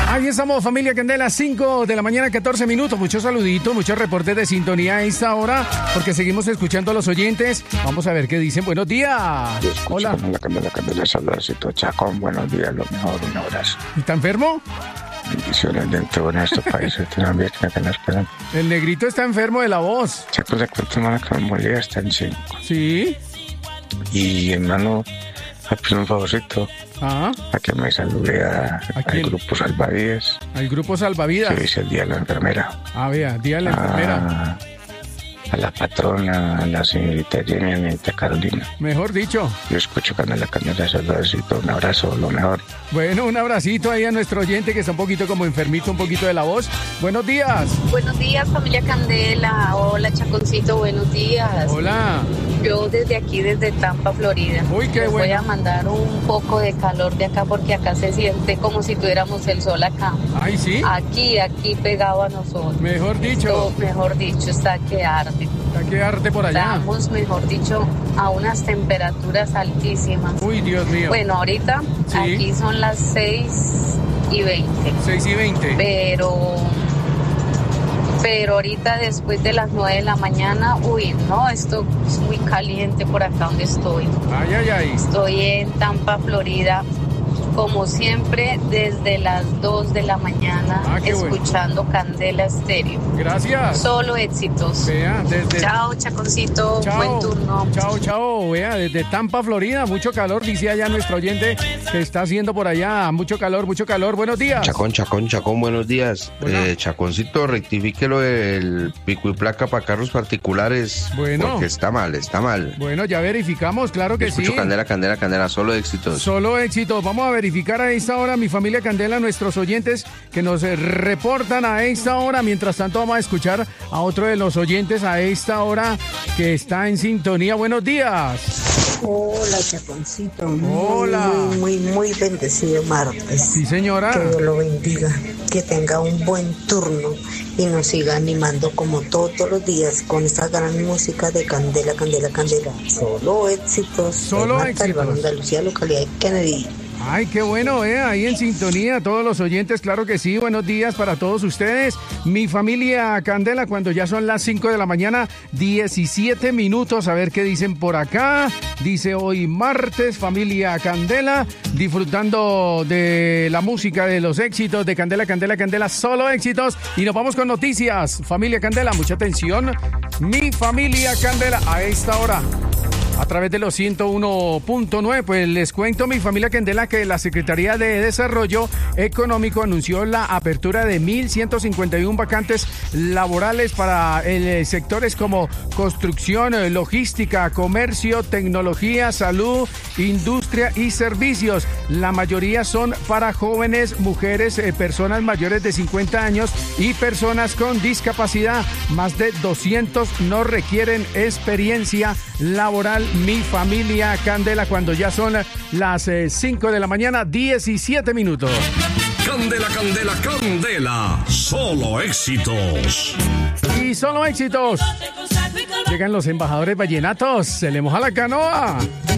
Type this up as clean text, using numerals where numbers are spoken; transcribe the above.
Ahí estamos, familia Candela, 5 de la mañana, 14 minutos. Muchos saluditos, muchos reportes de sintonía a esta hora, porque seguimos escuchando a los oyentes. Vamos a ver qué dicen. Buenos días. Hola. Candela, saludacito, Chacón. Buenos días, lo mejor, un abrazo. ¿Está enfermo? Bendiciones dentro de nuestro país. El negrito está enfermo de la voz. Chaco, se cuenta, hermano, que me molía, está en 5. ¿Sí? Y, hermano, me pido un favorcito. ¿Ah? A que me salude al grupo Salvavidas. ¿Al grupo Salvavidas? Que dice el Día de la Enfermera. Ah, vea, Día de la Enfermera. A la patrona, a la señorita Jenny, a la señorita Carolina. Mejor dicho. Yo escucho Candela, saludacito, un abrazo, lo mejor. Bueno, un abracito ahí a nuestro oyente que está un poquito como enfermito, un poquito de la voz. Buenos días. Buenos días, familia Candela. Hola, Chaconcito, buenos días. Hola. Yo desde aquí, desde Tampa, Florida. Uy, qué bueno. Voy a mandar un poco de calor de acá porque acá se siente como si tuviéramos el sol acá. Ay, ¿sí? Aquí pegado a nosotros. Mejor dicho. Mejor dicho, está que arde. Está que arde por allá. Estamos, mejor dicho, a unas temperaturas altísimas. Uy, Dios mío. Bueno, ahorita ¿sí? Aquí son las 6:20. 6:20. Pero ahorita después de las 9 de la mañana, no, esto es muy caliente por acá donde estoy. Ay. Estoy en Tampa, Florida, como siempre, desde las 2 de la mañana, escuchando bueno. Candela Estéreo. Gracias. Solo éxitos. Vea, Chao, Chaconcito. Chao. Buen turno. Chao. Vea, desde Tampa, Florida, mucho calor, dice allá nuestro oyente que está haciendo por allá. Mucho calor. Buenos días. Chacón, buenos días. Chaconcito, rectifíquelo el pico y placa para carros particulares. Bueno. Porque está mal. Bueno, ya verificamos, claro que Escucho sí. Candela, solo éxitos. Vamos a verificar a esta hora, mi familia Candela, nuestros oyentes que nos reportan a esta hora. Mientras tanto, vamos a escuchar a otro de los oyentes a esta hora que está en sintonía. Buenos días. Hola, Chaconcito. Hola. Muy bendecido martes. Sí, señora. Que Dios lo bendiga. Que tenga un buen turno y nos siga animando como todos los días con esta gran música de Candela. Solo éxitos. Andalucía, localidad de Kennedy. Ay, qué bueno, ahí en sintonía, todos los oyentes, claro que sí, buenos días para todos ustedes, mi familia Candela, cuando ya son las 5 de la mañana, 17 minutos, a ver qué dicen por acá, dice hoy martes, familia Candela, disfrutando de la música, de los éxitos de Candela, solo éxitos, y nos vamos con noticias, familia Candela, mucha atención, mi familia Candela, a esta hora. A través de los 101.9, pues les cuento, mi familia Candela, que la Secretaría de Desarrollo Económico anunció la apertura de 1,151 vacantes laborales para sectores como construcción, logística, comercio, tecnología, salud, industria y servicios. La mayoría son para jóvenes, mujeres, personas mayores de 50 años y personas con discapacidad. Más de 200 no requieren experiencia laboral. Mi familia Candela, cuando ya son las 5 de la mañana, 17 minutos. Candela, solo éxitos. Y solo éxitos. Llegan los embajadores vallenatos, se le moja la canoa.